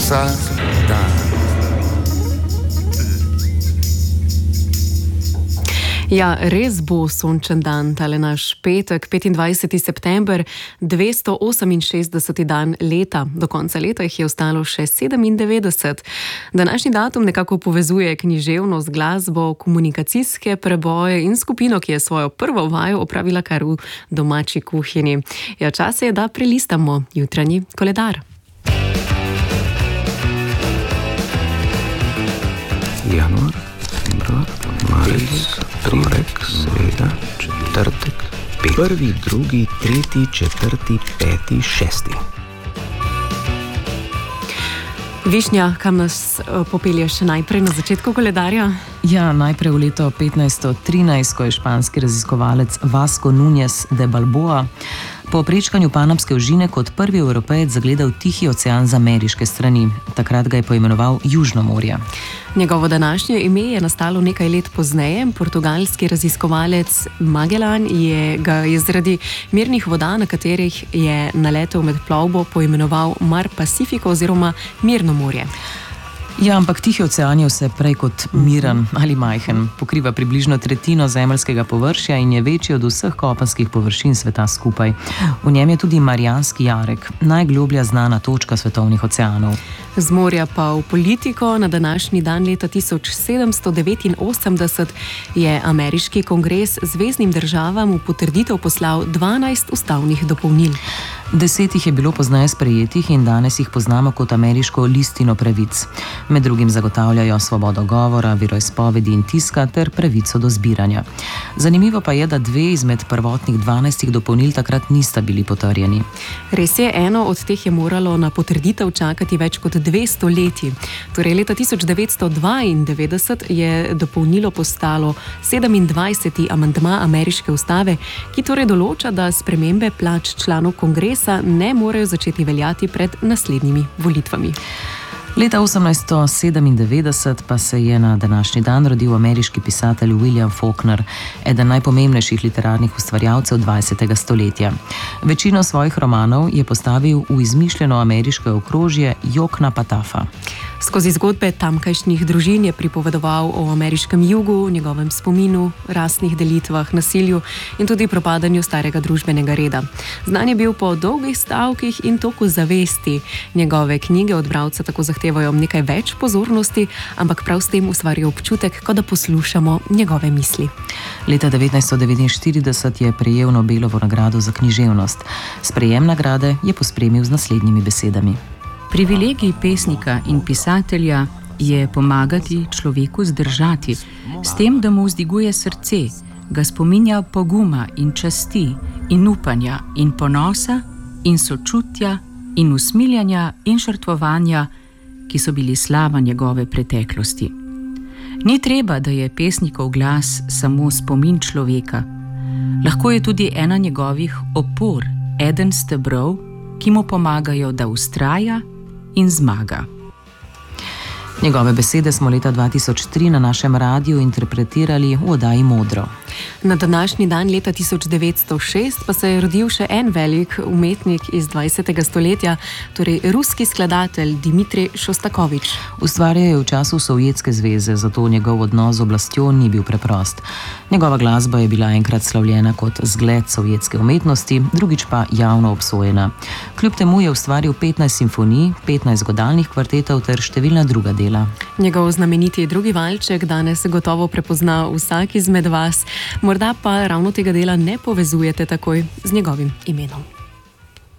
vsak dan. Ja, res bo sončen dan, tale naš petek, 25. september, 268. dan leta. Do konca leta jih je ostalo še 97. Današnji datum nekako povezuje književnost, glasbo, komunikacijske preboje in skupino, ki je svojo prvo vajo opravila kar v domači kuhinji. Ja, čas je, da prelistamo jutranji koledar. Januar, februar, marec, torek, sreda, četrtek, petek. 1., 2., 3., 4., 5., 6. Višnja, kam nas popelješ najprej na začetku koledarja? Ja, najprej v leto 1513, ko je španski raziskovalec Vasco Núñez de Balboa po prečkanju panamske ožine kot prvi Evropejec zagledal Tihi ocean z ameriške strani. Takrat ga je poimenoval Južno morje. Njegovo današnje ime je nastalo nekaj let pozneje. Portugalski raziskovalec Magellan ga je zaradi mirnih voda, na katerih je naletel med plovbo, poimenoval Mar Pacifico oziroma Mirno morje. Ja, ampak Tihi ocean je vse prej kot miren ali majhen. Pokriva približno tretjino zemeljskega površja in je večji od vseh kopenskih površin sveta skupaj. V njem je tudi Marijanski jarek, najgloblja znana točka svetovnih oceanov. Z morja pa v politiko. Na današnji dan leta 1789 je ameriški kongres zveznim državam v potrditev poslal 12 ustavnih dopolnil. 10 jih je bilo pozneje sprejetih in danes jih poznamo kot ameriško listino pravic. Med drugim zagotavljajo svobodo govora, veroizpovedi in tiska ter pravico do zbiranja. Zanimivo pa je, da 2 izmed prvotnih 12 dopolnil takrat nista bili potrjeni. Res je, eno od teh je moralo na potrditev čakati več kot 200 leti. Torej leta 1992 je dopolnilo postalo 27. amandma ameriške ustave, ki torej določa, da spremembe plač članov kongresa ne morejo začeti veljati pred naslednjimi volitvami. Leta 1897 pa se je na današnji dan rodil ameriški pisatelj William Faulkner, eden najpomembnejših literarnih ustvarjalcev 20. stoletja. Večino svojih romanov je postavil v izmišljeno ameriško okrožje Joknapatafa. Skozi zgodbe tamkajšnjih družin je pripovedoval o ameriškem jugu, njegovem spominu, rasnih delitvah, nasilju in tudi propadanju starega družbenega reda. Znan je bil po dolgih stavkih in toku zavesti. Njegove knjige od bralca tako zahtevajo nekaj več pozornosti, ampak prav s tem ustvarja občutek, kot da poslušamo njegove misli. Leta 1949 je prejel Nobelovo nagrado za književnost. Sprejem nagrade je pospremil z naslednjimi besedami. Privilegij pesnika in pisatelja je pomagati človeku zdržati, s tem, da mu vzdiguje srce, ga spominja poguma in časti in upanja in ponosa in sočutja in usmiljanja in žrtvovanja, ki so bili slava njegove preteklosti. Ni treba, da je pesnikov glas samo spomin človeka. Lahko je tudi ena njegovih opor, eden stebrov, ki mu pomagajo, da vztraja in zmaga. Njegove besede smo leta 2003 na našem radiju interpretirali v oddaji Modro. Na današnji dan leta 1906 pa se je rodil še en velik umetnik iz 20. stoletja, torej ruski skladatelj Dmitrij Šostakovič. Ustvarjal je v času Sovjetske zveze, zato njegov odnos z oblastjo ni bil preprost. Njegova glasba je bila enkrat slavljena kot zgled sovjetske umetnosti, drugič pa javno obsojena. Kljub temu je ustvaril 15 simfonij, 15 godalnih kvartetov ter številna druga dela. Njegov znameniti drugi valček danes gotovo prepozna vsak izmed vas, morda pa ravno tega dela ne povezujete takoj z njegovim imenom.